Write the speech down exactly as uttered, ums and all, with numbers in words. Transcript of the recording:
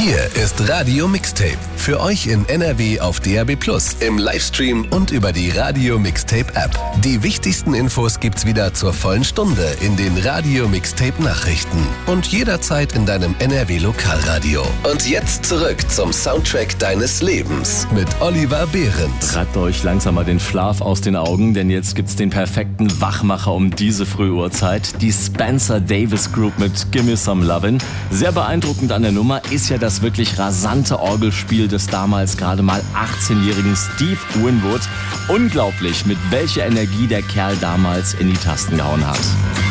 Hier ist Radio Mixtape. Für euch in N R W auf D A B plus, im Livestream und über die Radio Mixtape App. Die wichtigsten Infos gibt's wieder zur vollen Stunde in den Radio Mixtape Nachrichten und jederzeit in deinem N R W Lokalradio. Und jetzt zurück zum Soundtrack deines Lebens mit Oliver Behrendt. Reibt euch langsam mal den Schlaf aus den Augen, denn jetzt gibt's den perfekten Wachmacher um diese frühe Uhrzeit. Die Spencer Davis Group mit Gimme Some Lovin'. Sehr beeindruckend an der Nummer ist ja das wirklich rasante Orgelspiel des damals gerade mal achtzehnjährigen Steve Winwood. Unglaublich, mit welcher Energie der Kerl damals in die Tasten gehauen hat.